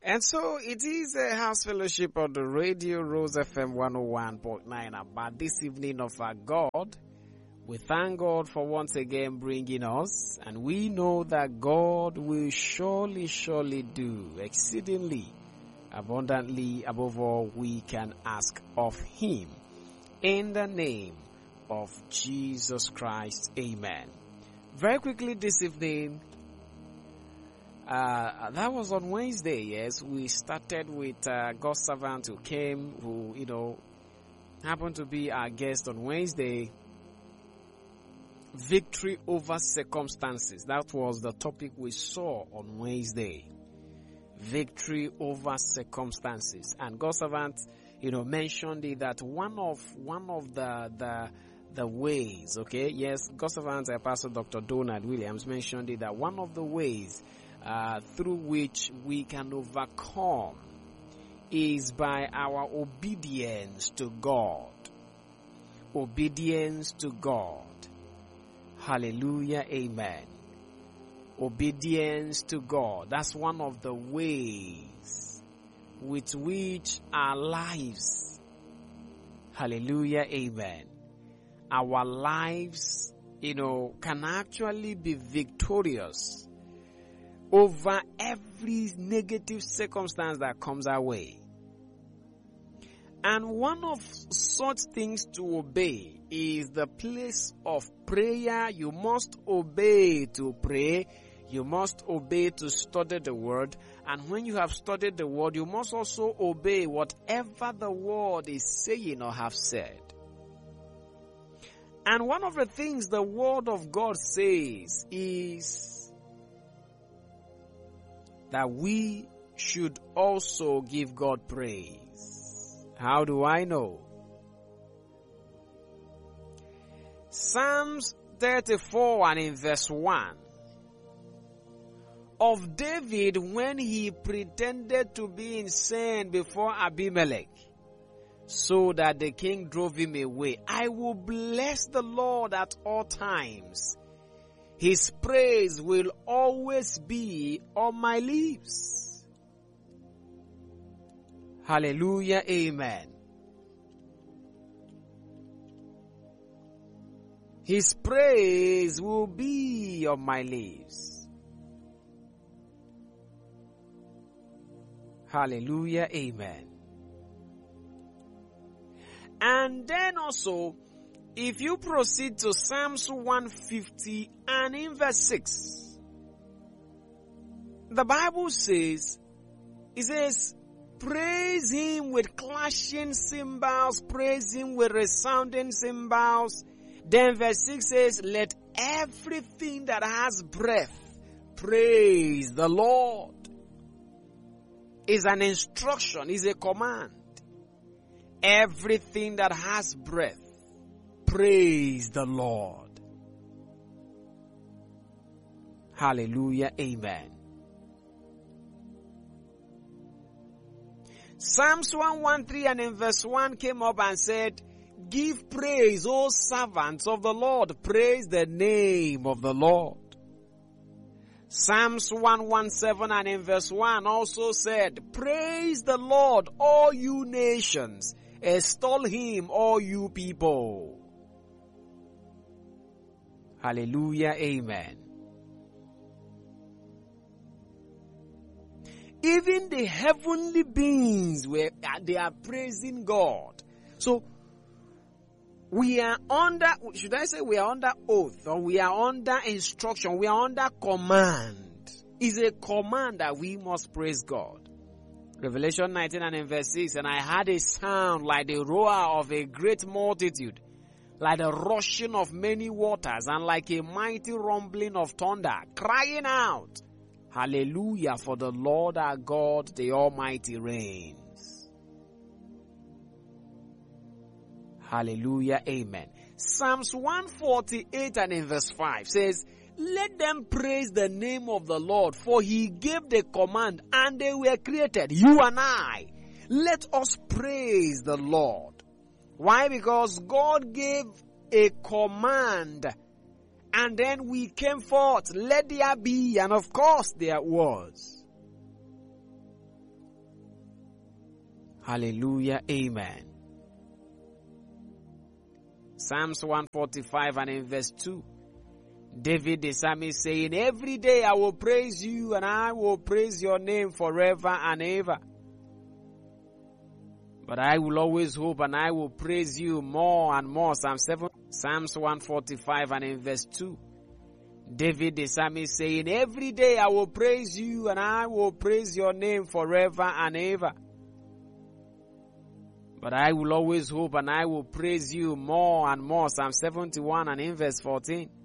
And so it is a house fellowship on the radio Rose FM 101.9 about this evening of our God. We thank God for once again bringing us, and we know that God will surely do exceedingly abundantly above all we can ask of Him. In the name of Jesus Christ, amen. Very quickly this evening, that was on Wednesday, yes. We started with God's servant who came, who, happened to be our guest on Wednesday. Victory over circumstances. That was the topic we saw on Wednesday. Victory over circumstances. And God's servant, mentioned it that one of the ways, okay? Yes, God's servant, Pastor Dr. Donald Williams mentioned it that one of the ways through which we can overcome is by our obedience to God. Obedience to God. Hallelujah, amen. Obedience to God. That's one of the ways with which our lives, hallelujah, amen, our lives, can actually be victorious over every negative circumstance that comes our way. And one of such things to obey is the place of prayer. You must obey to pray. You must obey to study the word. And when you have studied the word, you must also obey whatever the word is saying or have said. And one of the things the word of God says is that we should also give God praise. How do I know? Psalms 34 and in verse 1 of David when he pretended to be insane before Abimelech so that the king drove him away. I will bless the Lord at all times. His praise will always be on my lips. Hallelujah, amen. His praise will be on my lips. Hallelujah, amen. And then also, if you proceed to Psalms 150 and in verse 6, the Bible says, it says, praise Him with clashing cymbals, praise Him with resounding cymbals. Then verse 6 says, let everything that has breath praise the Lord. It's an instruction, it's a command. Everything that has breath, praise the Lord. Hallelujah, amen. Psalms 113 and in verse 1 came up and said, give praise, O servants of the Lord. Praise the name of the Lord. Psalms 117 and in verse 1 also said, praise the Lord, all you nations. Extol Him, all you people. Hallelujah, amen. Even the heavenly beings, they are praising God. So, we are under, should I say we are under oath, or we are under instruction, we are under command. It's a command that we must praise God. Revelation 19 and in verse 6, and I heard a sound like the roar of a great multitude, like the rushing of many waters, and like a mighty rumbling of thunder, crying out, hallelujah, for the Lord our God, the Almighty reigns. Hallelujah, amen. Psalms 148 and in verse 5 says, let them praise the name of the Lord, for He gave the command and they were created, you and I. Let us praise the Lord. Why? Because God gave a command and then we came forth, let there be, and of course there was. Hallelujah. Amen. Psalms 145 and in verse 2. David the psalmist saying, every day I will praise you and I will praise your name forever and ever. But I will always hope and I will praise you more and more. Psalms 145 and in verse 2. David the psalmist saying, every day I will praise you and I will praise your name forever and ever. But I will always hope and I will praise you more and more. Psalm 71 and in verse 14.